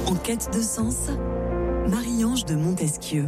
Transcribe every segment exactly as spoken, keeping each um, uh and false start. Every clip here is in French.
En quête de sens, Marie-Ange de Montesquieu.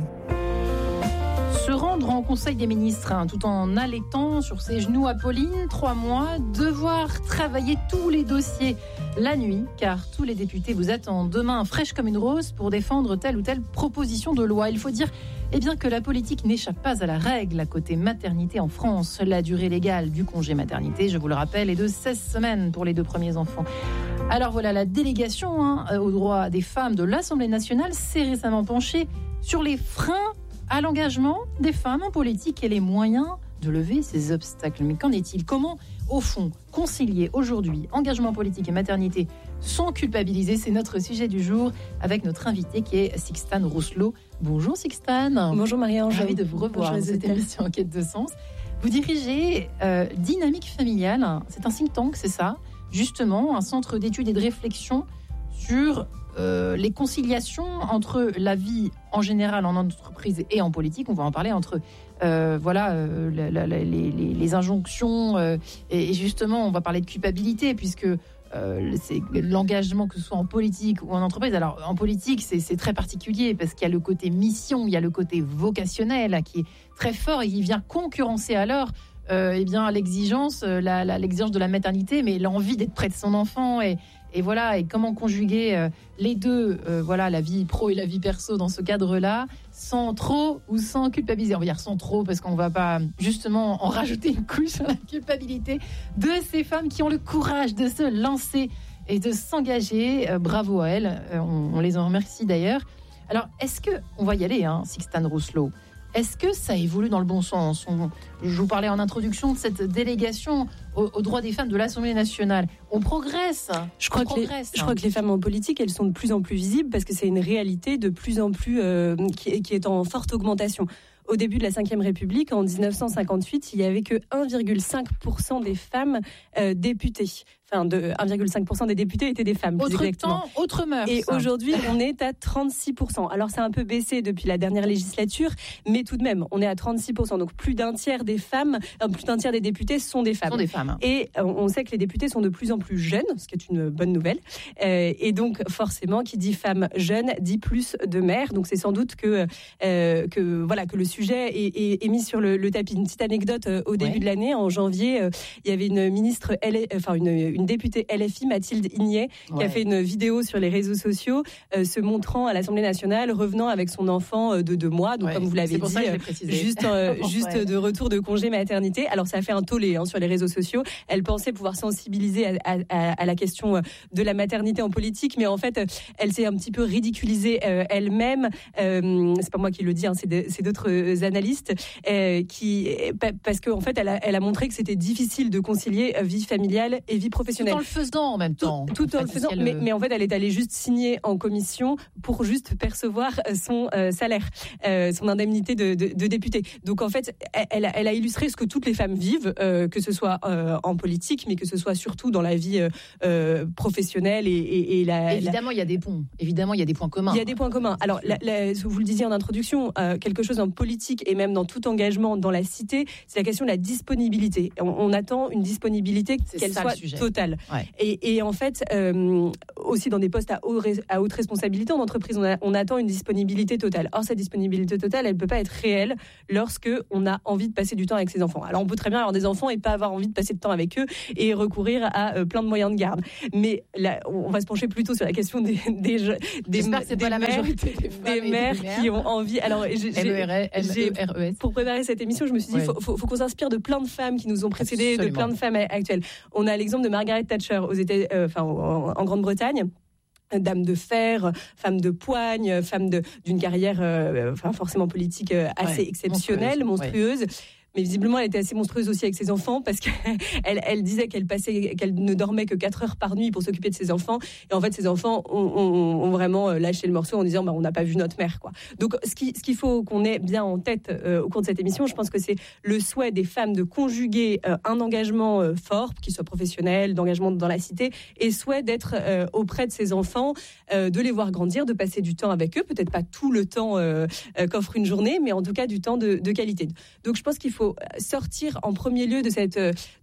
Se rendre en Conseil des ministres, hein, tout en allaitant sur ses genoux Apolline, trois mois, devoir travailler tous les dossiers la nuit, car tous les députés vous attendent demain fraîche comme une rose pour défendre telle ou telle proposition de loi. Il faut dire eh bien, que la politique n'échappe pas à la règle à côté maternité en France. La durée légale du congé maternité, je vous le rappelle, est de seize semaines pour les deux premiers enfants. Alors voilà, la délégation hein, aux droits des femmes de l'Assemblée nationale s'est récemment penchée sur les freins à l'engagement des femmes en politique et les moyens de lever ces obstacles. Mais qu'en est-il ? Comment, au fond, concilier aujourd'hui engagement politique et maternité sans culpabiliser ? C'est notre sujet du jour avec notre invité qui est Sixtane Rousselot. Bonjour Sixtane. Bonjour Marie-Ange. Ravi de vous revoir dans cette émission En quête de sens. Vous dirigez euh, Dynamique familiale, c'est un think tank, c'est ça ? Justement, un centre d'études et de réflexion sur euh, les conciliations entre la vie en général en entreprise et en politique. On va en parler entre euh, voilà, euh, la, la, la, les, les injonctions euh, et, et justement, on va parler de culpabilité puisque euh, c'est l'engagement, que ce soit en politique ou en entreprise. Alors, en politique, c'est, c'est très particulier parce qu'il y a le côté mission, il y a le côté vocationnel là, qui est très fort et qui vient concurrencer alors Euh, eh bien, l'exigence, la, la, l'exigence de la maternité, mais l'envie d'être près de son enfant et, et voilà, et comment conjuguer euh, les deux, euh, voilà, la vie pro et la vie perso dans ce cadre-là, sans trop ou sans culpabiliser. On va dire sans trop parce qu'on va pas justement en rajouter une couche sur la culpabilité de ces femmes qui ont le courage de se lancer et de s'engager. Euh, bravo à elles, euh, on, on les en remercie d'ailleurs. Alors, est-ce que on va y aller, hein, Sixtane Rousselot? Est-ce que ça évolue dans le bon sens ? On, je vous parlais en introduction de cette délégation aux, aux droits des femmes de l'Assemblée nationale. On progresse. Je crois, on que progresse. Les, je crois que les femmes en politique, elles sont de plus en plus visibles parce que c'est une réalité de plus en plus euh, qui, qui est en forte augmentation. Au début de la cinquième République, en dix-neuf cent cinquante-huit, il n'y avait que un virgule cinq pour cent des femmes euh, députées. Enfin, de un virgule cinq pour cent des députés étaient des femmes. Autre exactement. temps, autre mœurs. Et aujourd'hui, on est à trente-six pour cent. Alors, c'est un peu baissé depuis la dernière législature, mais tout de même, on est à trente-six pour cent. Donc, plus d'un tiers des femmes, euh, plus d'un tiers des députés sont des femmes. Sont des femmes. Et euh, on sait que les députés sont de plus en plus jeunes, ce qui est une bonne nouvelle. Euh, et donc, forcément, qui dit femmes jeunes dit plus de mères. Donc, c'est sans doute que euh, que voilà que le sujet est, est, est mis sur le, le tapis. Une petite anecdote euh, au début ouais. de l'année, en janvier, euh, il y avait une ministre, L... enfin une, une députée L F I, Mathilde Ignet, qui ouais. a fait une vidéo sur les réseaux sociaux, euh, se montrant à l'Assemblée nationale, revenant avec son enfant de deux mois, donc ouais. comme vous l'avez dit, euh, juste euh, juste ouais. de retour de congé maternité. Alors ça a fait un tollé hein, sur les réseaux sociaux. Elle pensait pouvoir sensibiliser à, à, à la question de la maternité en politique, mais en fait, elle s'est un petit peu ridiculisée euh, elle-même. Euh, c'est pas moi qui le dis, hein, c'est, de, c'est d'autres analystes euh, qui, parce qu'en fait, elle a, elle a montré que c'était difficile de concilier vie familiale et vie professionnelle. Tout en le faisant en même temps. Tout, tout en, en fait, le faisant, mais, mais en fait, elle est allée juste signer en commission pour juste percevoir son euh, salaire, euh, son indemnité de, de, de député. Donc en fait, elle, elle a illustré ce que toutes les femmes vivent, euh, que ce soit euh, en politique, mais que ce soit surtout dans la vie euh, professionnelle et, et, et la. Évidemment, la... il y a des ponts. Évidemment, il y a des points communs. Il y a des points communs. Alors, la, la, vous le disiez en introduction, euh, quelque chose en politique et même dans tout engagement dans la cité, c'est la question de la disponibilité. On, on attend une disponibilité c'est qu'elle soit totale. Ouais. Et, et en fait, euh, aussi dans des postes à, haut, à haute responsabilité en entreprise, on, a, on attend une disponibilité totale. Or, cette disponibilité totale, elle ne peut pas être réelle lorsque on a envie de passer du temps avec ses enfants. Alors, on peut très bien avoir des enfants et pas avoir envie de passer de temps avec eux et recourir à euh, plein de moyens de garde. Mais là, on va se pencher plutôt sur la question des des des, des, que c'est des pas la mères, majorité des, des mères qui ont envie. Alors, j'ai, j'ai, j'ai, pour préparer cette émission, je me suis dit, il ouais. faut, faut, faut qu'on s'inspire de plein de femmes qui nous ont précédées, Absolument. de plein de femmes actuelles. On a l'exemple de Margaret Thatcher aux États, euh, enfin, en, en Grande-Bretagne. Dame de fer, femme de poigne, femme de, d'une carrière euh, enfin, forcément politique euh, assez ouais, exceptionnelle, monstrueuse. monstrueuse. Ouais. Mais visiblement, elle était assez monstrueuse aussi avec ses enfants parce qu'elle elle disait qu'elle passait, qu'elle ne dormait que quatre heures par nuit pour s'occuper de ses enfants. Et en fait, ses enfants ont, ont, ont vraiment lâché le morceau en disant bah, on n'a pas vu notre mère, quoi. Donc, ce, qui, ce qu'il faut qu'on ait bien en tête euh, au cours de cette émission, je pense que c'est le souhait des femmes de conjuguer euh, un engagement euh, fort, qu'il soit professionnel, d'engagement dans la cité, et souhait d'être euh, auprès de ses enfants, euh, de les voir grandir, de passer du temps avec eux, peut-être pas tout le temps euh, euh, qu'offre une journée, mais en tout cas du temps de, de qualité. Donc, je pense qu'il faut sortir en premier lieu de cette, de,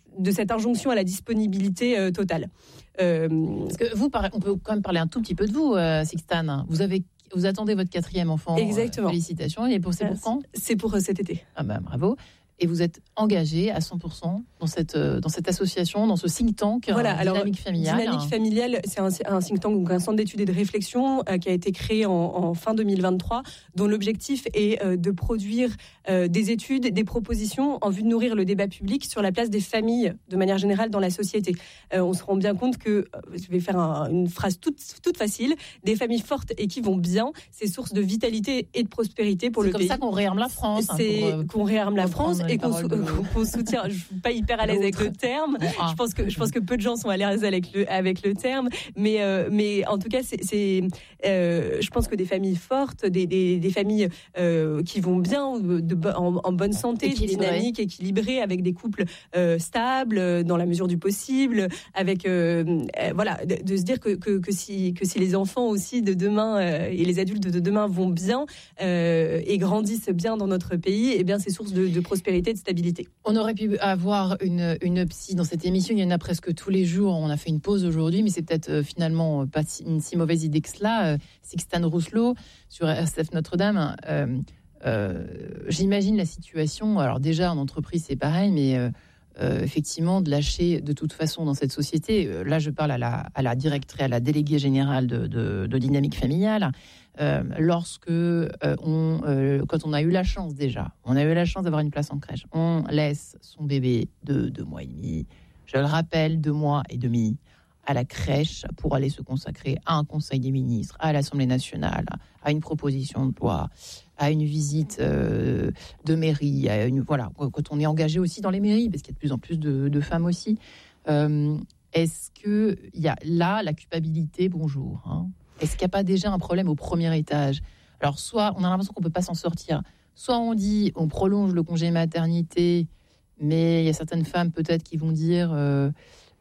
de cette injonction à la disponibilité euh, totale. Euh... Parce que vous, on peut quand même parler un tout petit peu de vous, euh, Sixtane. Vous avez, vous attendez votre quatrième enfant. Exactement. Euh, félicitations. Et pour, c'est pour quand ? C'est pour euh, cet été. Ah ben bravo. Et vous êtes engagé à cent pour cent dans cette, dans cette association, dans ce think tank, voilà, euh, Dynamique Familiale. Dynamique Familiale, c'est un, un think tank, donc un centre d'études et de réflexion euh, qui a été créé en, en fin deux mille vingt-trois, dont l'objectif est euh, de produire euh, des études, des propositions en vue de nourrir le débat public sur la place des familles de manière générale dans la société. Euh, on se rend bien compte que, euh, je vais faire un, une phrase toute, toute facile, des familles fortes et qui vont bien, c'est source de vitalité et de prospérité pour c'est le pays. C'est comme ça qu'on réarme la France. C'est hein, pour, euh, qu'on réarme la France. Et qu'on, sou- de... qu'on soutient. Je suis pas hyper à l'aise avec le terme. Bon, ah. Je pense que je pense que peu de gens sont à l'aise avec le avec le terme. Mais euh, mais en tout cas, c'est, c'est euh, je pense que des familles fortes, des des, des familles euh, qui vont bien, de, en, en bonne santé, dynamiques, équilibrées, avec des couples euh, stables dans la mesure du possible, avec euh, euh, voilà, de, de se dire que, que que si que si les enfants aussi de demain euh, et les adultes de demain vont bien euh, et grandissent bien dans notre pays, eh bien c'est source de, de prospérité, de stabilité. On aurait pu avoir une, une psy dans cette émission, il y en a presque tous les jours, on a fait une pause aujourd'hui, mais c'est peut-être euh, finalement pas si, une si mauvaise idée que cela. Euh, Sixtane Rousselot, sur R C F Notre-Dame, euh, euh, j'imagine la situation, alors déjà en entreprise c'est pareil, mais euh, euh, effectivement de lâcher de toute façon dans cette société, euh, là je parle à la, à la directrice, à la déléguée générale de, de, de Dynamique Familiale, Euh, lorsque euh, on, euh, quand on a eu la chance déjà, on a eu la chance d'avoir une place en crèche, on laisse son bébé de deux mois et demi, je le rappelle, deux mois et demi, à la crèche pour aller se consacrer à un conseil des ministres, à l'Assemblée nationale, à une proposition de loi, à une visite euh, de mairie, à une, voilà, quand on est engagé aussi dans les mairies, parce qu'il y a de plus en plus de, de femmes aussi. Euh, est-ce que il y a là la culpabilité, bonjour, hein, est-ce qu'il n'y a pas déjà un problème au premier étage ? Alors, soit on a l'impression qu'on ne peut pas s'en sortir, soit on dit on prolonge le congé maternité, mais il y a certaines femmes peut-être qui vont dire euh,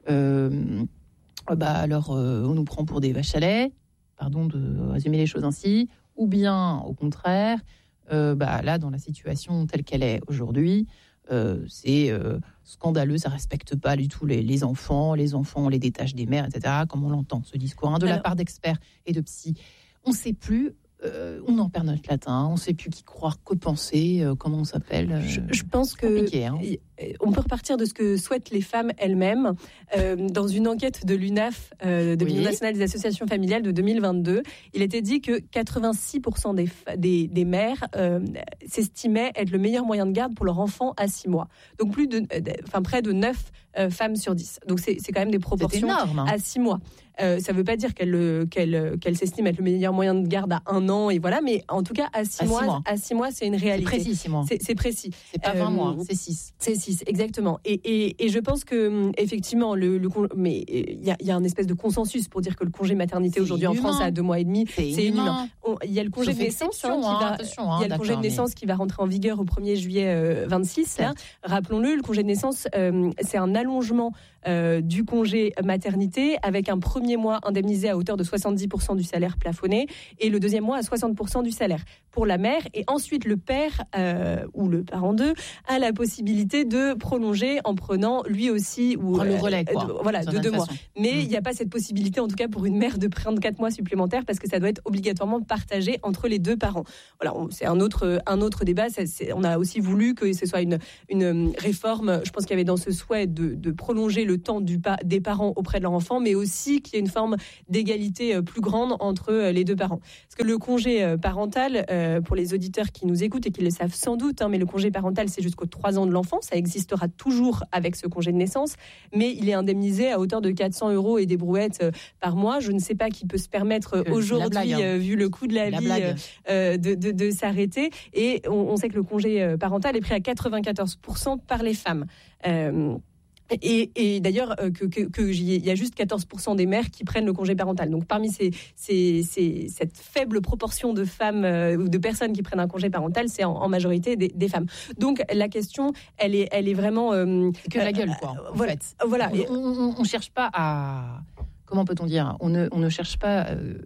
euh, bah alors euh, on nous prend pour des vaches à lait, pardon de résumer les choses ainsi, ou bien au contraire, euh, bah là dans la situation telle qu'elle est aujourd'hui, euh, c'est euh, scandaleux, ça respecte pas du tout les, les enfants, les enfants on les détache des mères, et cetera. Comme on l'entend ce discours hein, de Alors, la part d'experts et de psy. On ne sait plus. Euh, on en perd notre latin, on ne sait plus qui croire, que penser, euh, comment on s'appelle. Euh, je, je pense que hein. On peut repartir de ce que souhaitent les femmes elles-mêmes. Euh, dans une enquête de l'U N A F, euh, de l'Union oui. nationale des associations familiales de deux mille vingt-deux, il était dit que quatre-vingt-six pour cent des, des, des mères euh, s'estimaient être le meilleur moyen de garde pour leur enfant à six mois. Donc plus de, enfin près de neuf euh, femmes sur dix. Donc c'est, c'est quand même des proportions énorme, hein. À six mois. Euh, ça ne veut pas dire qu'elle, qu'elle, qu'elle s'estime être le meilleur moyen de garde à un an, et voilà, mais en tout cas, à six, à mois, six mois, à six mois, c'est une réalité. C'est précis, six mois. C'est, c'est précis. C'est pas vingt euh, mois, c'est six. C'est six, exactement. Et, et, et je pense que, effectivement, le, le mais il y a, y a un espèce de consensus pour dire que le congé maternité c'est aujourd'hui inhumain. En France, à deux mois et demi, c'est, c'est inhumain. Il y a le congé de naissance hein, qui va, hein, il y a le congé de naissance mais... qui va rentrer en vigueur au premier juillet euh, vingt-six. Là. Rappelons-le, le congé de naissance, euh, c'est un allongement euh, du congé maternité avec un premier mois indemnisé à hauteur de soixante-dix pour cent du salaire plafonné et le deuxième mois à soixante pour cent du salaire pour la mère. Et ensuite, le père euh, ou le parent d'eux a la possibilité de prolonger en prenant lui aussi ou euh, le relais, quoi, de, voilà, de deux façon. mois. Mais il mmh. n'y a pas cette possibilité, en tout cas pour une mère, de prendre quatre mois supplémentaires parce que ça doit être obligatoirement partagé entre les deux parents. Voilà, on, c'est un autre, un autre débat. C'est, c'est, on a aussi voulu que ce soit une, une réforme. Je pense qu'il y avait dans ce souhait de, de prolonger le temps du, des parents auprès de leur enfant, mais aussi qu'il y ait une forme d'égalité plus grande entre les deux parents. Parce que le congé parental, euh, pour les auditeurs qui nous écoutent et qui le savent sans doute, hein, mais le congé parental, c'est jusqu'aux trois ans de l'enfant. Ça existera toujours avec ce congé de naissance, mais il est indemnisé à hauteur de quatre cents euros et des brouettes euh, par mois. Je ne sais pas qui peut se permettre que aujourd'hui, blague, hein. euh, vu le coût de la, la vie, euh, euh, de, de, de s'arrêter. Et on, on sait que le congé parental est pris à quatre-vingt-quatorze pour cent par les femmes. Euh, Et, et d'ailleurs, euh, que, que, que il y a juste quatorze pour cent des mères qui prennent le congé parental. Donc, parmi ces, ces, ces, cette faible proportion de femmes euh, ou de personnes qui prennent un congé parental, c'est en, en majorité des, des femmes. Donc, la question, elle est, elle est vraiment euh, c'est que la gueule, quoi. Euh, en voilà, fait. voilà. On ne cherche pas à. Comment peut-on dire ? On ne, on ne cherche pas euh,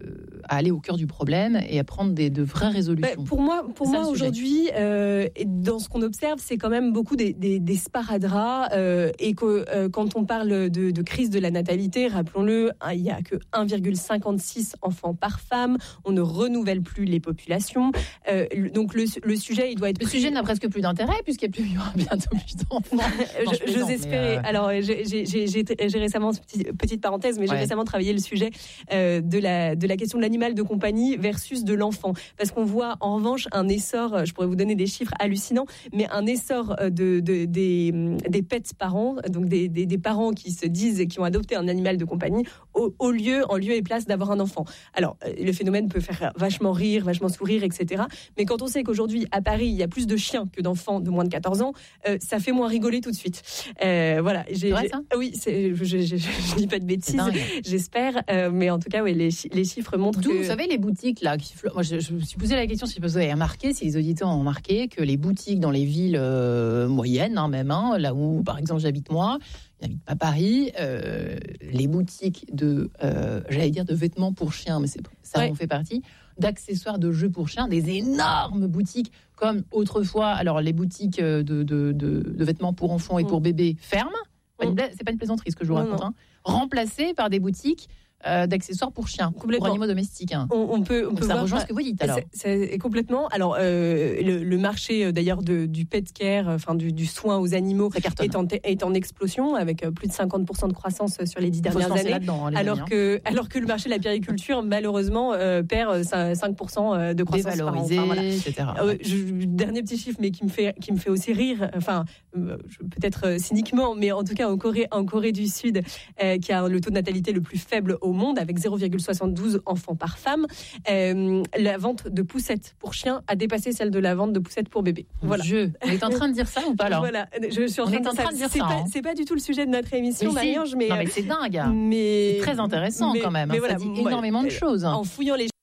à aller au cœur du problème et à prendre des, de vraies résolutions. Bah, pour moi, pour moi aujourd'hui, euh, dans ce qu'on observe, c'est quand même beaucoup des, des, des sparadraps euh, et que euh, quand on parle de, de crise de la natalité, rappelons-le, hein, il n'y a que un virgule cinquante-six enfants par femme, on ne renouvelle plus les populations, euh, donc le, le sujet, il doit être... Le pris... sujet n'a presque plus d'intérêt puisqu'il y aura bientôt plus d'enfants. Non, je, je, j'ose espérer. Euh... Alors, j'ai, j'ai, j'ai, j'ai récemment, petite, petite parenthèse, mais j'ai ouais. récemment travaillé le sujet euh, de, la, de la question de l'animal de compagnie versus de l'enfant. Parce qu'on voit en revanche un essor, je pourrais vous donner des chiffres hallucinants, mais un essor de, de, des, des pets parents, donc des, des, des parents qui se disent, qui ont adopté un animal de compagnie, au, au lieu, en lieu et place d'avoir un enfant. Alors, le phénomène peut faire vachement rire, vachement sourire, et cetera. Mais quand on sait qu'aujourd'hui, à Paris, il y a plus de chiens que d'enfants de moins de quatorze ans, euh, ça fait moins rigoler tout de suite. Euh, voilà. J'ai, c'est vrai, ça ? Oui, c'est, je, je, je, je dis pas de bêtises, j'espère. Euh, mais en tout cas, oui, les, les chiffres montrent D'où, que... vous savez, les boutiques, là, qui, moi, je, je me suis posé la question si vous avez remarqué, si les auditeurs ont remarqué que les boutiques dans les villes euh, moyennes, hein, même, hein, là où, par exemple, j'habite moi, je n'habite pas Paris, euh, les boutiques de, euh, j'allais dire de vêtements pour chiens, mais c'est, ça ouais. en fait partie, d'accessoires de jeux pour chiens, des énormes boutiques comme autrefois, alors les boutiques de, de, de, de vêtements pour enfants et pour bébés ferment, mmh. c'est pas une plaisanterie ce que je vous raconte, hein, remplacées par des boutiques Euh, d'accessoires pour chiens, pour animaux domestiques. Hein. On, on peut, on peut ça voir rejoint ce que vous dites. Alors, c'est, c'est complètement. Alors, euh, le, le marché d'ailleurs de, du pet care, enfin du, du soin aux animaux, est en, est en explosion avec plus de cinquante pour cent de croissance sur les dix dernières années. Hein, alors amis, que, hein. alors que le marché de la périculture, malheureusement, euh, perd cinq pour cent de croissance par an. Enfin, voilà. et cetera. Euh, je, dernier petit chiffre, mais qui me fait, qui me fait aussi rire. Enfin, euh, peut-être cyniquement, mais en tout cas en Corée, en Corée du Sud, euh, qui a le taux de natalité le plus faible au monde, avec zéro virgule soixante-douze enfants par femme. Euh, la vente de poussettes pour chiens a dépassé celle de la vente de poussettes pour bébés. Voilà. Je, on est en train de dire ça ou pas là ? Voilà, je suis en train, on est en train de dire c'est ça. Pas, hein. C'est pas du tout le sujet de notre émission, mais Marie-Ange, mais non mais c'est dingue. Mais c'est très intéressant mais, quand même. Mais hein. voilà, ça dit énormément moi, de choses. En fouillant les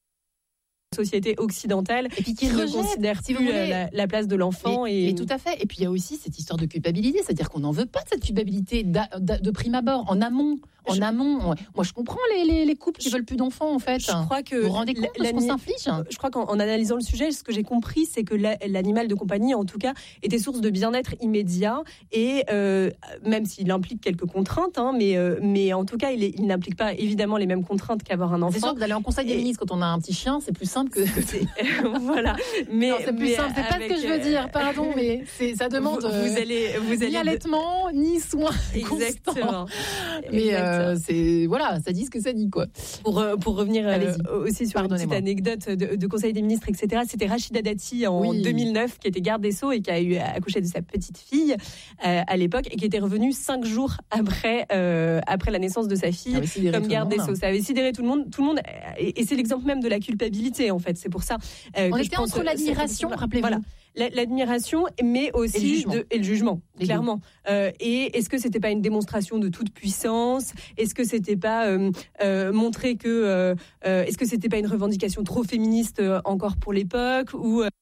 société occidentale et puis qui ne rejette, considère si plus vous voulez, la, la place de l'enfant. Mais, et... mais tout à fait. Et puis il y a aussi cette histoire de culpabilité, c'est-à-dire qu'on n'en veut pas de cette culpabilité d'a, d'a, de prime abord, en amont. En je... amont, moi je comprends les, les, les couples qui je... veulent plus d'enfants en fait. Je crois que vous vous rendez compte de ce qu'on s'inflige ? Je crois qu'en en analysant le sujet, ce que j'ai compris, c'est que la, l'animal de compagnie, en tout cas, était source de bien-être immédiat et euh, même s'il implique quelques contraintes, hein, mais euh, mais en tout cas, il, est, il n'implique pas évidemment les mêmes contraintes qu'avoir un enfant. C'est sûr que d'aller en conseil des et... ministres quand on a un petit chien, c'est plus simple que. Voilà. Mais non, c'est plus mais simple. C'est pas ce que je veux dire. Pardon, mais c'est, ça demande. Vous, vous allez, vous allez ni allaitement, ni soins. Exactement. Mais euh, c'est voilà, ça dit ce que ça dit quoi. Pour euh, pour revenir euh, aussi sur une petite anecdote de, de Conseil des ministres, et cetera. C'était Rachida Dati en oui. deux mille neuf qui était garde des Sceaux et qui a eu accouché de sa petite fille euh, à l'époque et qui était revenue cinq jours après euh, après la naissance de sa fille comme garde des Sceaux. Ça avait sidéré tout le monde, tout le monde. Et, et c'est l'exemple même de la culpabilité en fait. C'est pour ça. Euh, On était entre l'admiration, rappelez-vous. Voilà. L'admiration, mais aussi et le jugement, de, et le jugement clairement. Euh, et est-ce que c'était pas une démonstration de toute puissance ? Est-ce que c'était pas euh, euh, montrer que euh, euh, est-ce que c'était pas une revendication trop féministe euh, encore pour l'époque ou euh...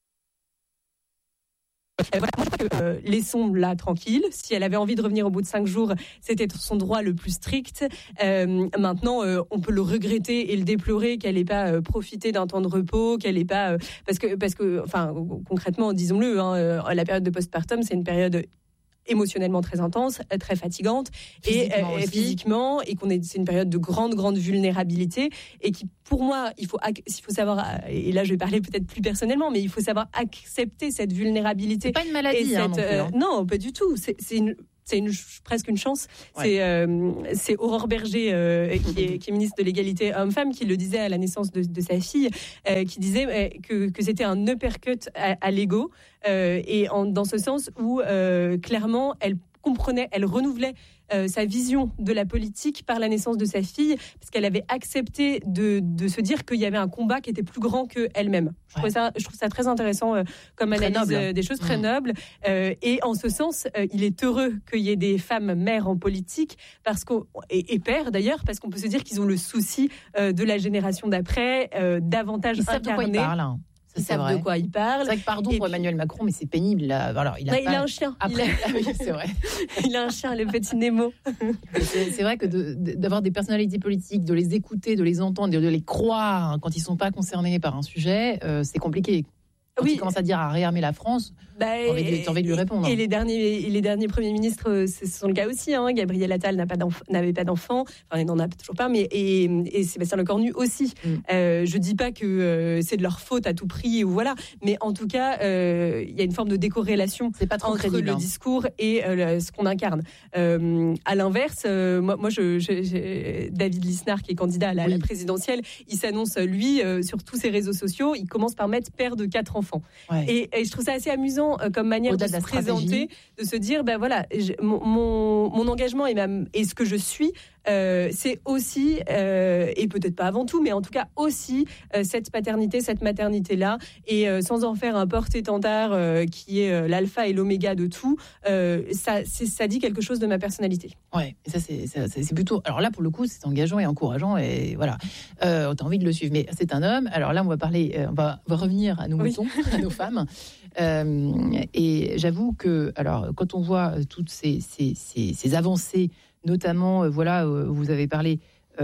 Voilà, euh, laissons-la tranquille. Si elle avait envie de revenir au bout de cinq jours, c'était son droit le plus strict. Euh, maintenant, euh, on peut le regretter et le déplorer qu'elle n'ait pas euh, profité d'un temps de repos, qu'elle n'ait pas... Euh, parce que, parce que, enfin, concrètement, disons-le, hein, euh, la période de postpartum, c'est une période émotionnellement très intense, très fatigante physiquement et, et physiquement et qu'on est c'est une période de grande grande vulnérabilité et qui pour moi il faut il faut savoir et là je vais parler peut-être plus personnellement mais il faut savoir accepter cette vulnérabilité. C'est pas une maladie hein, cette, non, plus, hein. euh, non pas du tout c'est, c'est une c'est une, presque une chance. Ouais. C'est, euh, c'est Aurore Berger, euh, qui, est, qui est ministre de l'égalité homme-femme, qui le disait à la naissance de, de sa fille, euh, qui disait euh, que, que c'était un uppercut à, à l'ego, euh, et en, dans ce sens où euh, clairement elle comprenait, elle renouvelait euh, sa vision de la politique par la naissance de sa fille, parce qu'elle avait accepté de, de se dire qu'il y avait un combat qui était plus grand qu'elle-même. Je, ouais. ça, je trouve ça très intéressant euh, comme très analyse euh, des choses, très mmh. noble. Euh, et en ce sens, euh, il est heureux qu'il y ait des femmes mères en politique, parce qu'on, et, et pères d'ailleurs, parce qu'on peut se dire qu'ils ont le souci euh, de la génération d'après, euh, davantage ils incarné. Savent de quoi ils parlent. Ils savent vrai. de quoi ils parlent. C'est vrai que pardon et pour puis... Emmanuel Macron, mais c'est pénible. Là. Alors, il a, ouais, pas... il a un chien. Après, il a... ah oui, c'est vrai. Il a un chien, le petit Nemo. C'est, c'est vrai que de, de, d'avoir des personnalités politiques, de les écouter, de les entendre, de, de les croire quand ils ne sont pas concernés par un sujet, euh, c'est compliqué. Quand oui. il commence à dire à réarmer la France, bah, t'as envie de, t'as envie de lui répondre. Et les derniers, et les derniers premiers ministres, ce sont le cas aussi. Hein. Gabriel Attal n'a pas n'avait pas d'enfant, enfin il n'en a toujours pas, mais et, et Sébastien Lecornu aussi. Mm. Euh, je dis pas que euh, c'est de leur faute à tout prix ou voilà, mais en tout cas, il euh, y a une forme de décorrélation c'est pas trop entre crédible, le hein. discours et euh, ce qu'on incarne. Euh, à l'inverse, euh, moi, moi je, je, je, David Lisnard qui est candidat à la, oui. à la présidentielle, il s'annonce lui euh, sur tous ses réseaux sociaux. Il commence par mettre père de quatre enfants. Ouais. Et, et je trouve ça assez amusant euh, comme manière Au-delà de, de se présenter, de se dire ben voilà, je, mon, mon, mon engagement et, ma, et ce que je suis, euh, c'est aussi, euh, et peut-être pas avant tout, mais en tout cas aussi euh, cette paternité, cette maternité-là, et euh, sans en faire un porte-étendard euh, qui est euh, l'alpha et l'oméga de tout, euh, ça, c'est, ça dit quelque chose de ma personnalité. Ouais, et ça c'est, c'est, c'est plutôt. Alors là, pour le coup, c'est engageant et encourageant, et voilà, euh, t'as envie de le suivre. Mais c'est un homme. Alors là, on va parler, euh, on va, on va revenir à nos oui. moutons, à nos femmes. Euh, et j'avoue que, alors, quand on voit toutes ces, ces, ces, ces avancées, notamment, euh, voilà, euh, vous avez parlé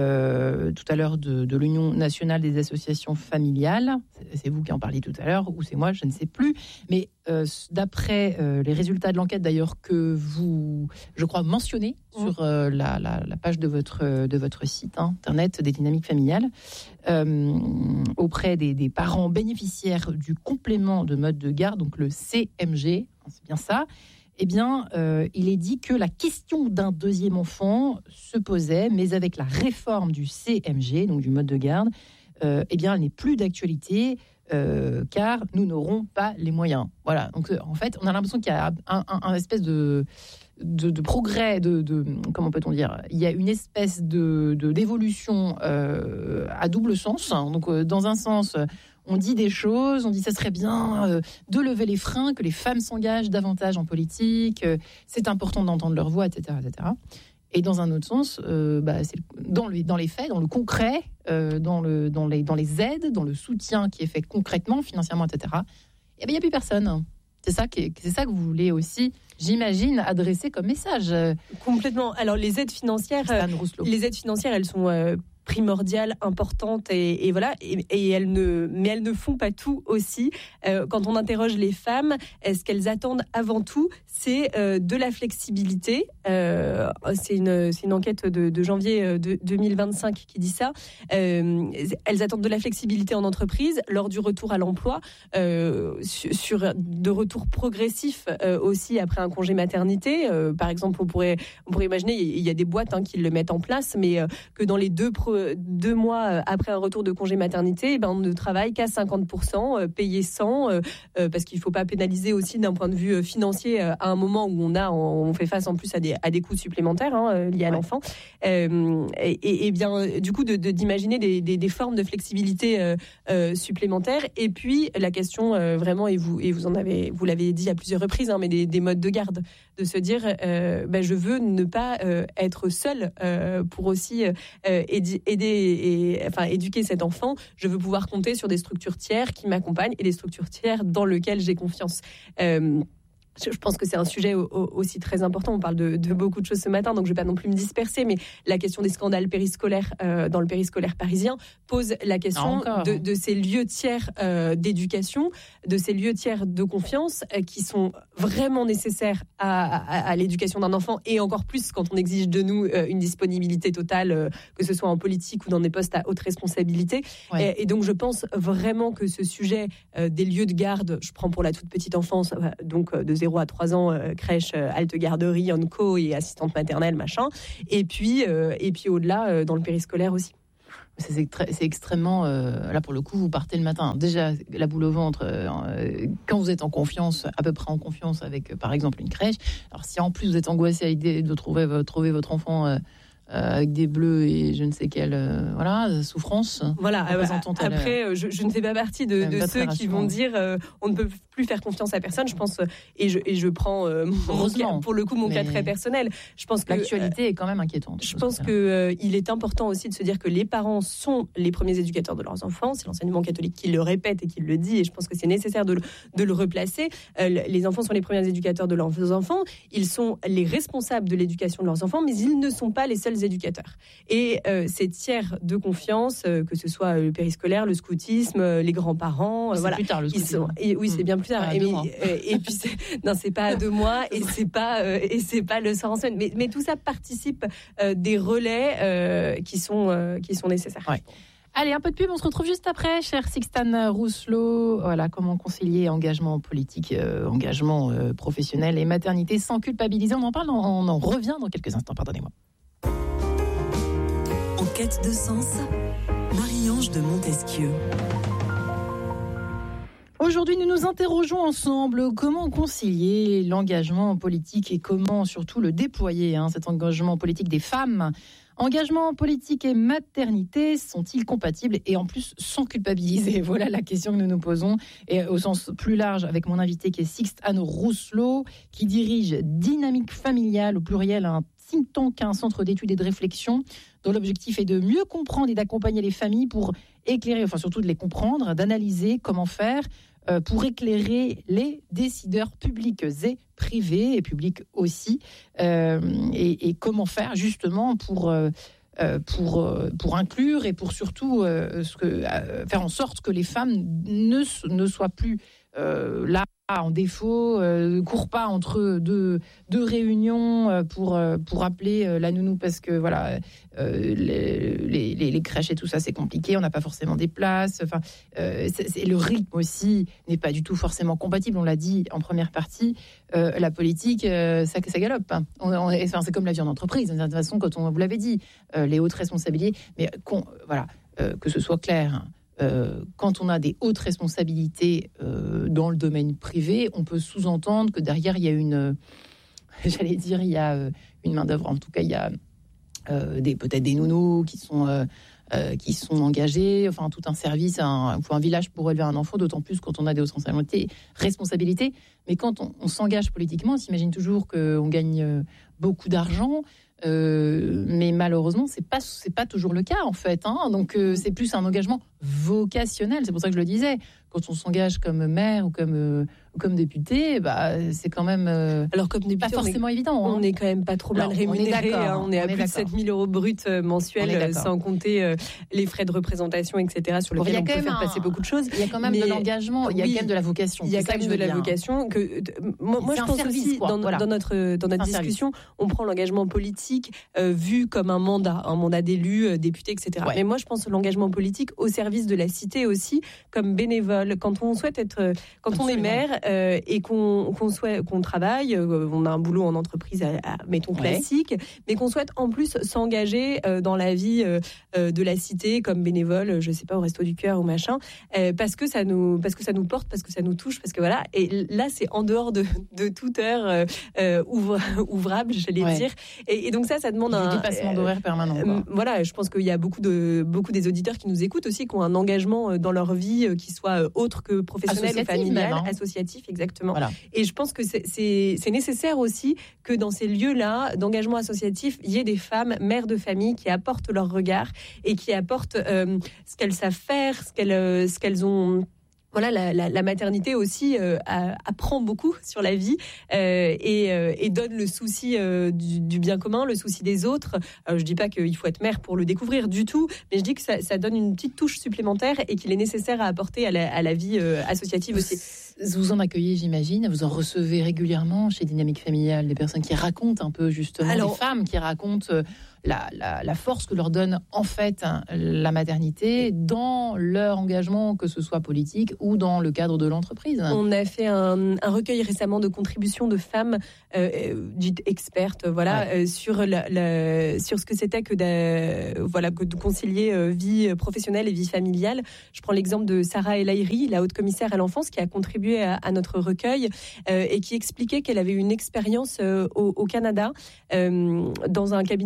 euh, tout à l'heure de, de l'Union nationale des associations familiales. C'est, c'est vous qui en parliez tout à l'heure, ou c'est moi, je ne sais plus. Mais euh, d'après euh, les résultats de l'enquête, d'ailleurs, que vous, je crois, mentionnez mmh. sur euh, la, la, la page de votre, de votre site hein, internet des dynamiques familiales, euh, auprès des, des parents bénéficiaires du complément de mode de garde, donc le C M G, c'est bien ça. Eh bien, euh, il est dit que la question d'un deuxième enfant se posait, mais avec la réforme du C M G, donc du mode de garde, euh, eh bien, elle n'est plus d'actualité, euh, car nous n'aurons pas les moyens. Voilà. Donc, en fait, on a l'impression qu'il y a un, un, un espèce de, de, de progrès, de, de comment peut-on dire ? Il y a une espèce de, de d'évolution euh, à double sens. Donc, euh, dans un sens, on dit des choses, on dit ça serait bien euh, de lever les freins, que les femmes s'engagent davantage en politique, euh, c'est important d'entendre leur voix, et cetera, et cetera. Et dans un autre sens, euh, bah, c'est dans, le, dans les faits, dans le concret, euh, dans, le, dans, les, dans les aides, dans le soutien qui est fait concrètement, financièrement, et cetera, eh bien, il n'y a plus personne. C'est ça, qui est, c'est ça que vous voulez aussi, j'imagine, adresser comme message. Complètement. Alors, les aides financières, euh, les aides financières, elles sont... Euh, primordiales, importantes et, et voilà et, et elles ne mais elles ne font pas tout aussi. Euh, quand on interroge les femmes, ce qu'elles attendent avant tout, c'est euh, de la flexibilité. Euh, c'est une c'est une enquête de, de janvier de deux mille vingt-cinq qui dit ça. Euh, elles attendent de la flexibilité en entreprise lors du retour à l'emploi, euh, sur, sur de retour progressif euh, aussi après un congé maternité. Euh, par exemple, on pourrait on pourrait imaginer il y a des boîtes hein, qui le mettent en place, mais euh, que dans les deux pro- deux mois après un retour de congé maternité, eh ben, on ne travaille qu'à cinquante pour cent, payé cent, euh, parce qu'il ne faut pas pénaliser aussi d'un point de vue financier à un moment où on, a, on fait face en plus à des, à des coûts supplémentaires hein, liés à ouais. l'enfant. Euh, et, et bien, du coup, de, de, d'imaginer des, des, des formes de flexibilité euh, euh, supplémentaires. Et puis, la question euh, vraiment, et vous, et vous, en avez, vous l'avez dit à plusieurs reprises, hein, mais des, des modes de garde, de se dire, euh, ben, je veux ne pas euh, être seule euh, pour aussi euh, aider aider et enfin éduquer cet enfant. Je veux pouvoir compter sur des structures tiers qui m'accompagnent et des structures tiers dans lesquelles j'ai confiance. Euh, Je pense que c'est un sujet aussi très important. On parle de, de beaucoup de choses ce matin, donc je ne vais pas non plus me disperser, mais la question des scandales périscolaires euh, dans le périscolaire parisien pose la question de, de ces lieux tiers euh, d'éducation, de ces lieux tiers de confiance euh, qui sont vraiment nécessaires à, à, à l'éducation d'un enfant, et encore plus quand on exige de nous euh, une disponibilité totale, euh, que ce soit en politique ou dans des postes à haute responsabilité. Ouais. Et, et donc je pense vraiment que ce sujet euh, des lieux de garde, je prends pour la toute petite enfance, euh, donc euh, de zéro à trois ans, euh, crèche, euh, halte garderie, onco et assistante maternelle, machin. Et puis, euh, et puis au-delà, euh, dans le périscolaire aussi. C'est, c'est, très, c'est extrêmement... Euh, là, pour le coup, vous partez le matin. Déjà, la boule au ventre, euh, quand vous êtes en confiance, à peu près en confiance avec, euh, par exemple, une crèche. Alors, si en plus vous êtes angoissé à l'idée de trouver, trouver votre enfant... Euh, euh, avec des bleus et je ne sais quelle euh, voilà, souffrance. Voilà, euh, après, je, je ne fais pas partie de, de ceux qui vont dire euh, on ne peut plus faire confiance à personne, je pense, et je, et je prends euh, mon cas, pour le coup mon cas très personnel. Je pense que l'actualité euh, est quand même inquiétante. Je pense qu'il euh, est important aussi de se dire que les parents sont les premiers éducateurs de leurs enfants. C'est l'enseignement catholique qui le répète et qui le dit, et je pense que c'est nécessaire de le, de le replacer. Euh, les enfants sont les premiers éducateurs de leurs enfants, ils sont les responsables de l'éducation de leurs enfants, mais ils ne sont pas les seuls éducateurs. Et euh, ces tiers de confiance, euh, que ce soit le périscolaire, le scoutisme, euh, les grands-parents, euh, c'est voilà, plus tard le scoutisme. Sont, et, oui, c'est bien plus tard. Ah, et, mais, euh, et puis c'est, non, c'est pas à deux mois, et c'est pas euh, et c'est pas le soir en semaine. Mais, mais tout ça participe euh, des relais euh, qui sont euh, qui sont nécessaires. Ouais. Allez, un peu de pub, on se retrouve juste après, cher Sixtane Rousselot. Voilà, comment concilier engagement politique, euh, engagement euh, professionnel et maternité sans culpabiliser. On en parle, on, on en revient dans quelques instants, pardonnez-moi. En quête de sens, Marie-Ange de Montesquieu. Aujourd'hui, nous nous interrogeons ensemble comment concilier l'engagement politique et comment surtout le déployer, hein, cet engagement politique des femmes. Engagement politique et maternité sont-ils compatibles et en plus sans culpabiliser? Voilà la question que nous nous posons, et au sens plus large avec mon invité qui est Sixtane Rousselot, qui dirige Dynamique Familiale, au pluriel, un think tank, un centre d'études et de réflexion dont l'objectif est de mieux comprendre et d'accompagner les familles pour éclairer, enfin surtout de les comprendre, d'analyser comment faire euh, pour éclairer les décideurs publics et privés et publics aussi, euh, et, et comment faire justement pour euh, pour pour inclure et pour surtout euh, ce que euh, faire en sorte que les femmes ne ne soient plus euh, là en défaut, euh, courent pas entre deux, deux réunions pour, pour appeler la nounou parce que voilà, euh, les, les, les crèches et tout ça c'est compliqué, on n'a pas forcément des places, enfin, euh, c'est, c'est, le rythme aussi n'est pas du tout forcément compatible, on l'a dit en première partie, euh, la politique euh, ça, ça galope, hein. on, on, enfin, c'est comme la vie en entreprise, de toute façon quand on vous l'avait dit, euh, les hautes responsabilités, mais qu'on, voilà, euh, que ce soit clair, hein. Euh, quand on a des hautes responsabilités euh, dans le domaine privé, on peut sous-entendre que derrière il y a une, euh, j'allais dire, il y a euh, une main d'œuvre. En tout cas, il y a euh, des, peut-être des nounous qui sont euh, euh, qui sont engagés, enfin tout un service, un, un village pour élever un enfant. D'autant plus quand on a des hautes responsabilités. responsabilités. Mais quand on, on s'engage politiquement, on s'imagine toujours qu'on gagne euh, beaucoup d'argent. Euh, mais malheureusement, c'est pas c'est pas toujours le cas en fait. Hein. Donc euh, c'est plus un engagement vocationnel. C'est pour ça que je le disais. Quand on s'engage comme maire ou comme euh, ou comme député, bah c'est quand même euh, alors comme député, pas forcément on est, évident. Hein. On est quand même pas trop mal rémunéré. On est, hein. on est à on est plus d'accord. de sept mille euros bruts mensuels, sans compter euh, les frais de représentation, et cetera. Sur lesquels bon, on peut faire un, passer beaucoup de choses. Il y a quand même mais, de l'engagement. Il y a oui, quand même de la vocation. Il y a quand même de la bien. vocation. Que moi, moi je pense service, aussi dans, voilà. dans notre dans notre discussion, service. On prend l'engagement politique euh, vu comme un mandat, un mandat d'élu, euh, député, et cetera. Ouais. Mais moi, je pense l'engagement politique au service de la cité aussi, comme bénévole. Quand on souhaite être, quand Absolument. on est maire euh, et qu'on, qu'on souhaite, qu'on travaille, euh, on a un boulot en entreprise, à, à, mettons classique, ouais. mais qu'on souhaite en plus s'engager euh, dans la vie euh, de la cité comme bénévole, je sais pas, au Resto du Cœur ou machin, euh, parce que ça nous, parce que ça nous porte, parce que ça nous touche, parce que voilà. Et là, c'est en dehors de, de toute heure euh, ouvre, ouvrable, j'allais ouais. dire. Et, et donc ça, ça demande un dépassement euh, d'horaire permanent. Euh, voilà, je pense qu'il y a beaucoup de beaucoup des auditeurs qui nous écoutent aussi, qui ont un engagement dans leur vie qui soit autre que professionnel ou familial, même, hein. associatif, exactement. Voilà. Et je pense que c'est, c'est, c'est nécessaire aussi que dans ces lieux-là d'engagement associatif, il y ait des femmes mères de famille qui apportent leur regard et qui apportent euh, ce qu'elles savent faire, ce qu'elles, euh, ce qu'elles ont. Voilà, la, la, la maternité aussi euh, apprend beaucoup sur la vie euh, et, euh, et donne le souci euh, du, du bien commun, le souci des autres. Alors, je dis pas qu'il faut être mère pour le découvrir du tout, mais je dis que ça, ça donne une petite touche supplémentaire et qu'il est nécessaire à apporter à la, à la vie euh, associative vous, aussi. Vous en accueillez, j'imagine, vous en recevez régulièrement chez Dynamique Familiale, des personnes qui racontent un peu justement, Alors, des femmes qui racontent euh, la, la, la force que leur donne en fait hein, la maternité dans leur engagement, que ce soit politique ou dans le cadre de l'entreprise. On a fait un, un recueil récemment de contributions de femmes euh, dites expertes, voilà, ouais. euh, sur la, la, sur ce que c'était que de, voilà, que de concilier euh, vie professionnelle et vie familiale. Je prends l'exemple de Sarah El Haïry, la haute commissaire à l'enfance, qui a contribué à, à notre recueil euh, et qui expliquait qu'elle avait une expérience euh, au, au Canada euh, dans un cabinet euh,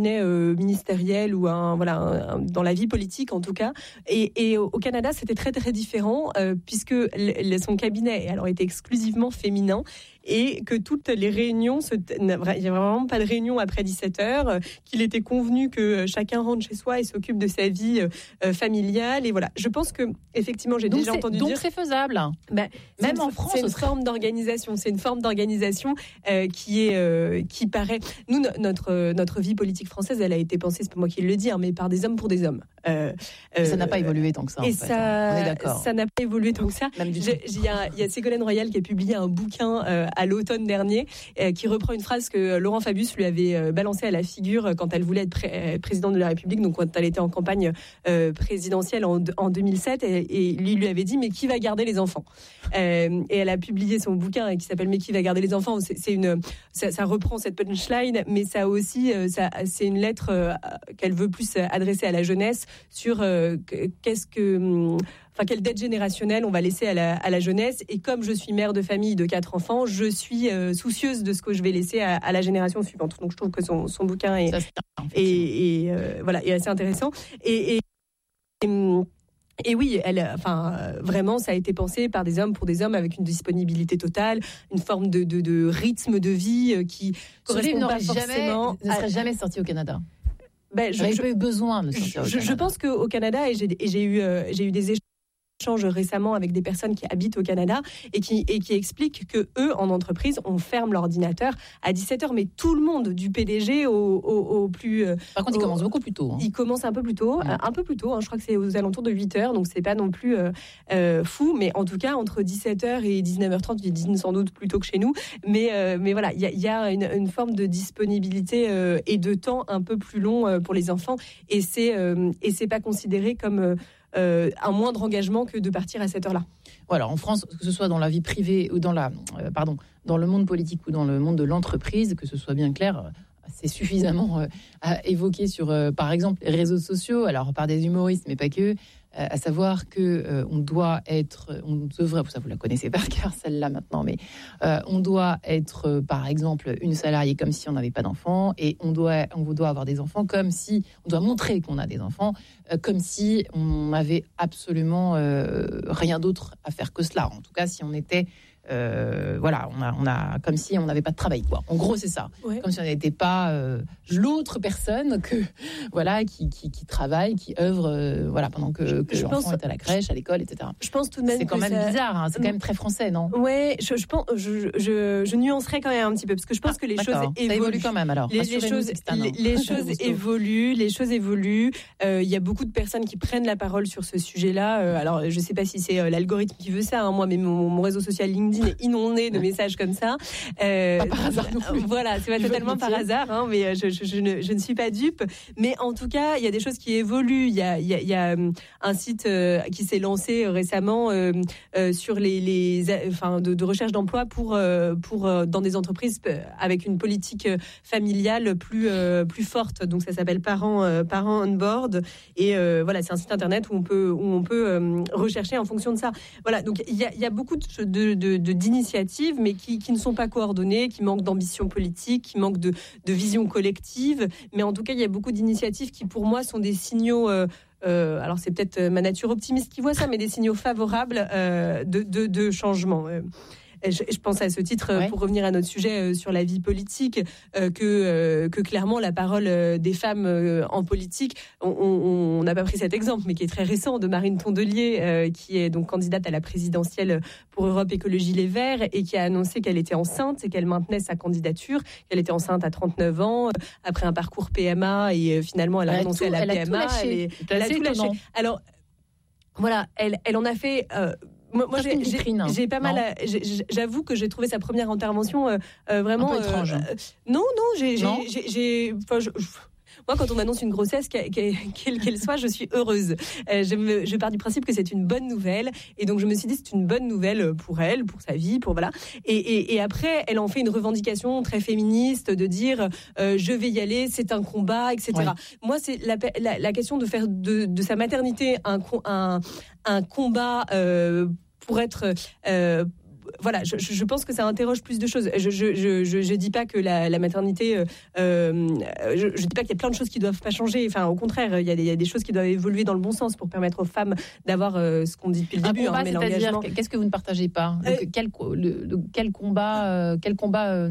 euh, ministériel ou un, voilà, un, dans la vie politique en tout cas. Et, et au Canada, c'était très très différent euh, puisque le, son cabinet alors, était exclusivement féminin. Et que toutes les réunions, se t- il n'y a vraiment pas de réunion après dix-sept heures, euh, qu'il était convenu que chacun rentre chez soi et s'occupe de sa vie euh, familiale. Et voilà, je pense que effectivement, j'ai donc déjà entendu donc dire. Donc c'est faisable. Bah, Même c'est en une, France, c'est une serait... forme d'organisation. C'est une forme d'organisation euh, qui est, euh, qui paraît. Nous, no- notre notre vie politique française, elle a été pensée, c'est pas moi qui le dis, hein, mais par des hommes pour des hommes. Euh, euh, ça n'a pas évolué tant que ça. Et en fait, ça, hein. On est d'accord. Ça n'a pas évolué tant que ça. Il y a, y a Ségolène Royal qui a publié un bouquin euh, à l'automne dernier euh, qui reprend une phrase que Laurent Fabius lui avait euh, balancée à la figure quand elle voulait être pré- présidente de la République, donc quand elle était en campagne euh, présidentielle en, en deux mille sept, et, et lui lui avait dit mais qui va garder les enfants euh, Et elle a publié son bouquin qui s'appelle Mais qui va garder les enfants. C'est, c'est une, ça, ça reprend cette punchline, mais ça aussi, euh, ça, c'est une lettre euh, qu'elle veut plus adresser à la jeunesse sur euh, qu'est-ce que, enfin quelle dette générationnelle on va laisser à la, à la jeunesse. Et comme je suis mère de famille de quatre enfants, je suis euh, soucieuse de ce que je vais laisser à, à la génération suivante. Donc je trouve que son, son bouquin est, Ça, et, et euh, voilà, est assez intéressant. Et, et, et Et oui, elle, enfin, vraiment, ça a été pensé par des hommes pour des hommes avec une disponibilité totale, une forme de, de, de rythme de vie qui correspond pas forcément. Ne serait jamais sorti au Canada. Ben, je n'ai pas eu besoin de sortir au je, Canada. Je pense qu'au Canada, et j'ai, et j'ai eu, euh, j'ai eu des échanges récemment avec des personnes qui habitent au Canada et qui, et qui expliquent que eux, en entreprise, on ferme l'ordinateur à dix-sept heures, mais tout le monde, du P D G au, au, au plus... Par contre, au, ils commencent beaucoup plus tôt. Hein. Ils commencent un peu plus tôt, ouais. un peu plus tôt, hein, je crois que c'est aux alentours de huit heures, donc c'est pas non plus euh, euh, fou, mais en tout cas, entre dix-sept heures et dix-neuf heures trente, ils dînent sans doute plus tôt que chez nous, mais, euh, mais voilà, il y a, y a une, une forme de disponibilité euh, et de temps un peu plus long euh, pour les enfants, et c'est, euh, et c'est pas considéré comme... Euh, Euh, un moindre engagement que de partir à cette heure-là. Voilà, en France, que ce soit dans la vie privée ou dans la, euh, pardon, dans le monde politique ou dans le monde de l'entreprise, que ce soit bien clair, c'est suffisamment euh, évoqué sur, euh, par exemple, les réseaux sociaux, alors par des humoristes, mais pas que. Euh, à savoir que euh, on doit être, on devrait, ça vous la connaissez par cœur celle-là maintenant, mais euh, on doit être, euh, par exemple, une salariée comme si on n'avait pas d'enfants, et on doit, on doit avoir des enfants comme si, on doit montrer qu'on a des enfants, euh, comme si on n'avait absolument euh, rien d'autre à faire que cela. En tout cas, si on était Euh, voilà, on a, on a comme si on n'avait pas de travail, quoi. En gros, c'est ça. Ouais. Comme si on n'était pas euh, l'autre personne que voilà qui, qui, qui travaille, qui œuvre, euh, voilà, pendant que, que l'enfant pense, est à la crèche, à l'école, et cetera. Je pense tout de même c'est quand que même ça... bizarre. Hein, c'est quand même très français, non? Ouais, je, je pense, je, je, je nuancerais quand même un petit peu parce que je pense ah, que les d'accord. choses évoluent. Ça évolue quand même. Alors, les, les choses, les, les choses évoluent, les choses évoluent. Il euh, y a beaucoup de personnes qui prennent la parole sur ce sujet-là. Euh, alors, je sais pas si c'est euh, l'algorithme qui veut ça, hein, moi, mais mon, mon réseau social LinkedIn est inondé de messages comme ça. Euh, pas par hasard non plus. Voilà, c'est pas totalement par hasard, hein, mais je, je, je, ne, je ne suis pas dupe. Mais en tout cas, il y a des choses qui évoluent. Il y a, il y a, il y a un site euh, qui s'est lancé récemment euh, euh, sur les, les, enfin, de, de recherche d'emploi pour, euh, pour euh, dans des entreprises avec une politique familiale plus, euh, plus forte. Donc ça s'appelle Parents, euh, Parents on Board. Et euh, voilà, c'est un site internet où on peut, où on peut euh, rechercher en fonction de ça. Voilà, donc il y a, il y a beaucoup de, de, de, de d'initiatives, mais qui, qui ne sont pas coordonnées, qui manquent d'ambition politique, qui manquent de, de vision collective. Mais en tout cas, il y a beaucoup d'initiatives qui, pour moi, sont des signaux... Euh, euh, alors, c'est peut-être ma nature optimiste qui voit ça, mais des signaux favorables euh, de, de, de changement. Euh, Je, je pense à ce titre, ouais. pour revenir à notre sujet euh, sur la vie politique, euh, que, euh, que clairement la parole euh, des femmes euh, en politique, on n'a pas pris cet exemple, mais qui est très récent, de Marine Tondelier, euh, qui est donc candidate à la présidentielle pour Europe Écologie Les Verts, et qui a annoncé qu'elle était enceinte et qu'elle maintenait sa candidature, qu'elle était enceinte à trente-neuf ans, après un parcours P M A, et euh, finalement elle a renoncé à la P M A. Elle, est, elle a tout lâché. Alors, voilà, elle, elle en a fait... Euh, Moi, moi j'ai, j'ai, j'ai pas mal. À, j'ai, j'avoue que j'ai trouvé sa première intervention euh, euh, vraiment un peu étrange. Euh, non, non, j'ai, non j'ai, j'ai, enfin, je, je, moi, quand on m'annonce une grossesse, quelle qu'elle, qu'elle soit, je suis heureuse. Euh, je, me, je pars du principe que c'est une bonne nouvelle, et donc je me suis dit c'est une bonne nouvelle pour elle, pour sa vie, pour voilà. Et, et, et après, elle en fait une revendication très féministe de dire euh, je vais y aller, c'est un combat, et cetera. Ouais. Moi, c'est la, la, la question de faire de, de sa maternité un, un, un combat euh, pour être euh, voilà, je, je pense que ça interroge plus de choses. Je je je je, je dis pas que la, la maternité, euh, je, je dis pas qu'il y a plein de choses qui doivent pas changer. Enfin, au contraire, il y a des, il y a des choses qui doivent évoluer dans le bon sens pour permettre aux femmes d'avoir euh, ce qu'on dit depuis le un début. Combat, hein, mais c'est-à-dire, qu'est-ce que vous ne partagez pas euh, le, quel, le, le, quel combat, euh, quel combat euh,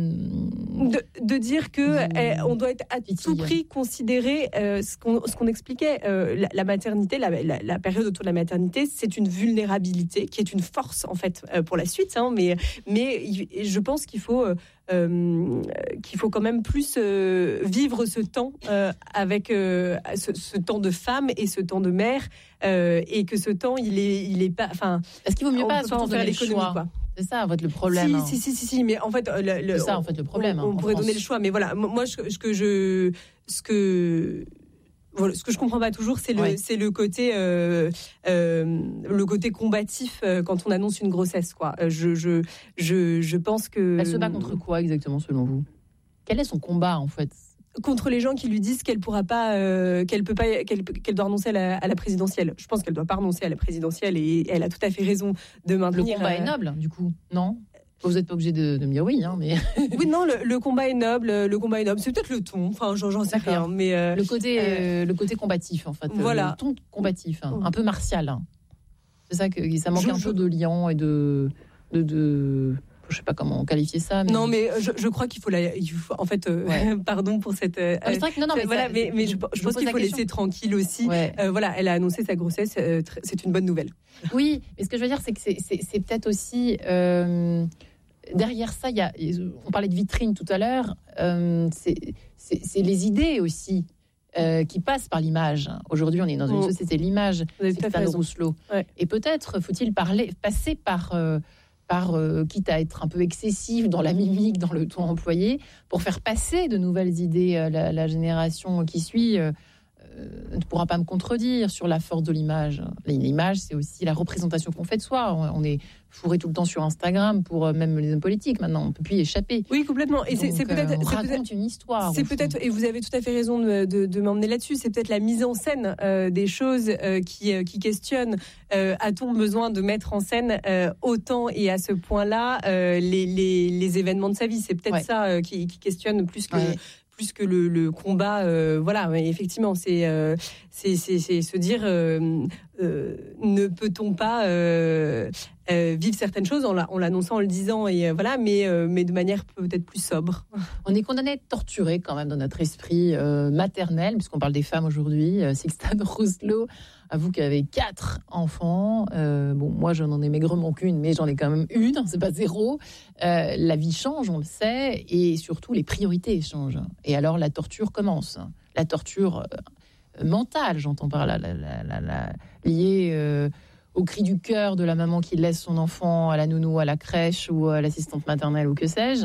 de, de dire que vous, eh, on doit être à tout prix considéré euh, ce qu'on ce qu'on expliquait. Euh, la, la maternité, la, la, la période autour de la maternité, c'est une vulnérabilité qui est une force en fait euh, pour la suite. Hein, mais mais je pense qu'il faut euh, euh, qu'il faut quand même plus euh, vivre ce temps euh, avec euh, ce, ce temps de femme et ce temps de mère euh, et que ce temps il est il est pas. Enfin, est-ce qu'il vaut mieux pas en faire l'économie quoi. C'est ça, en fait, le problème. Si, hein. si, si, si, si, mais en fait, le, le, c'est ça, en fait, le problème. On, on pourrait France. donner le choix, mais voilà, moi, ce que je, ce que, voilà, ce que je comprends pas toujours, c'est le, ouais. c'est le côté, euh, euh, le côté combatif euh, quand on annonce une grossesse, quoi. Je, je, je, je pense que. Elle se bat contre quoi exactement, selon vous ? Quel est son combat, en fait ? Contre les gens qui lui disent qu'elle pourra pas, euh, qu'elle peut pas, qu'elle, qu'elle doit renoncer à la, à la présidentielle. Je pense qu'elle doit pas renoncer à la présidentielle et elle a tout à fait raison de maintenir. Le combat euh, est noble, du coup, non ? Vous n'êtes pas obligé de, de me dire oui, hein, mais. Oui, non, le, le combat est noble, le combat est noble. C'est peut-être le ton, enfin, j'en, j'en sais D'accord. rien, mais euh, le côté, euh, le côté combatif, en fait. Voilà. Le ton combatif, hein, un peu martial. Hein. C'est ça que ça manque je, un je... peu de liant et de, de, de... Je sais pas comment qualifier ça. Mais... Non, mais je, je crois qu'il faut la. Il faut, en fait, euh, ouais. pardon pour cette. Euh, non, mais c'est vrai que non, non, mais, voilà, ça, mais, mais je, je, je pense qu'il faut laisser tranquille aussi. Ouais. Euh, voilà, elle a annoncé sa grossesse. Euh, c'est une bonne nouvelle. Oui, mais ce que je veux dire, c'est que c'est, c'est, c'est peut-être aussi euh, derrière ça. Il y a. On parlait de vitrine tout à l'heure. Euh, c'est, c'est, c'est les idées aussi. Euh, qui passent par l'image. Aujourd'hui, on est dans une mmh. société de l'image. C'est Stéphane Rousselot. Ouais. Et peut-être faut-il parler, passer par. Euh, par, euh, quitte à être un peu excessif dans la mimique, dans le ton employé, pour faire passer de nouvelles idées. Euh, la, la génération qui suit euh, euh, ne pourra pas me contredire sur la force de l'image. L'image, c'est aussi la représentation qu'on fait de soi. On, on est fourré tout le temps sur Instagram pour euh, même les hommes politiques. Maintenant, on ne peut plus y échapper. Oui, complètement. Et Donc, c'est, c'est peut-être, euh, on c'est raconte peut-être, une histoire. C'est peut-être, et vous avez tout à fait raison de, de, de m'emmener là-dessus. C'est peut-être la mise en scène euh, des choses euh, qui, euh, qui questionnent. Euh, a-t-on besoin de mettre en scène euh, autant et à ce point-là euh, les, les, les événements de sa vie ? C'est peut-être ouais. ça euh, qui, qui questionne plus que. Ouais. plus que le, le combat, euh, voilà, mais effectivement, c'est, euh, c'est, c'est, c'est se dire, euh, euh, ne peut-on pas euh, euh, vivre certaines choses en, la, en l'annonçant, en le disant, et euh, voilà, mais, euh, mais de manière peut-être plus sobre. On est condamné à être torturé quand même dans notre esprit euh, maternel, puisqu'on parle des femmes aujourd'hui. Euh, Stéphane Rousselot, à vous qui avez quatre enfants, euh, bon, moi je n'en ai maigrement qu'une, mais j'en ai quand même une, c'est pas zéro. Euh, la vie change, on le sait, et surtout les priorités changent. Et alors la torture commence. La torture euh, mentale, j'entends par là, la, la, la, la, liée euh, au cri du cœur de la maman qui laisse son enfant à la nounou, à la crèche ou à l'assistante maternelle ou que sais-je.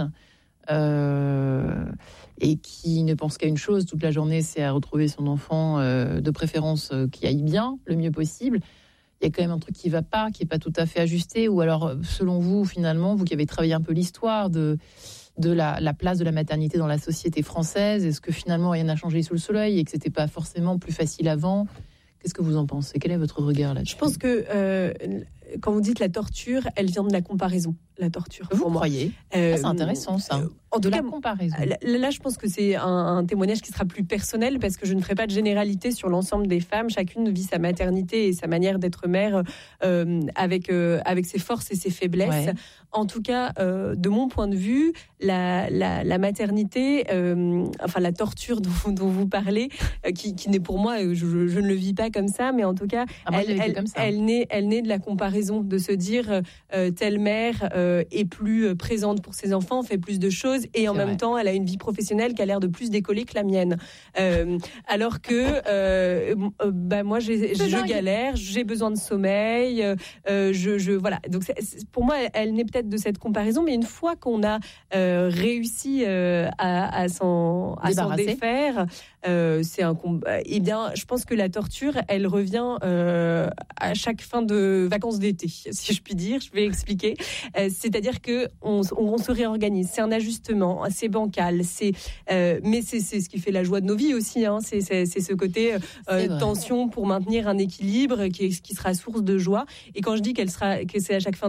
Euh, et qui ne pense qu'à une chose toute la journée, c'est à retrouver son enfant, euh, de préférence euh, qui aille bien, le mieux possible. Il y a quand même un truc qui ne va pas, qui n'est pas tout à fait ajusté. Ou alors, selon vous, finalement, vous qui avez travaillé un peu l'histoire de, de la, la place de la maternité dans la société française, est-ce que finalement rien n'a changé sous le soleil et que ce n'était pas forcément plus facile avant ? Qu'est-ce que vous en pensez ? Quel est votre regard là-dessus ? Je pense que euh, quand vous dites la torture, elle vient de la comparaison. La torture. Vous croyez ? euh, ah, c'est intéressant ça. Euh, en de tout la cas, comparaison. Là, là, je pense que c'est un, un témoignage qui sera plus personnel parce que je ne ferai pas de généralité sur l'ensemble des femmes. Chacune vit sa maternité et sa manière d'être mère euh, avec euh, avec ses forces et ses faiblesses. Ouais. En tout cas, euh, de mon point de vue, la, la, la maternité, euh, enfin la torture dont, dont vous parlez, euh, qui, qui n'est pour moi, je, je ne le vis pas comme ça, mais en tout cas, ah, moi, elle, elle, comme ça. elle naît, elle naît de la comparaison, de se dire euh, telle mère euh, est plus présente pour ses enfants, fait plus de choses, et en C'est même vrai. temps, elle a une vie professionnelle qui a l'air de plus décoller que la mienne. Euh, alors que, euh, bah moi, j'ai, je galère, j'ai besoin de sommeil, euh, je, je voilà. Donc, c'est, c'est, pour moi, elle, elle naît peut-être de cette comparaison, mais une fois qu'on a euh, réussi euh, à, à s'en, à s'en défaire, euh, c'est un combat. Eh bien, je pense que la torture, elle revient euh, à chaque fin de vacances d'été, si je puis dire. Je vais expliquer. Euh, c'est-à-dire que on, on se réorganise. C'est un ajustement, c'est bancal, c'est, euh, mais c'est, c'est ce qui fait la joie de nos vies aussi. Hein. C'est, c'est, c'est ce côté euh, tension pour maintenir un équilibre qui, qui sera source de joie. Et quand je dis qu'elle sera, que c'est à chaque fin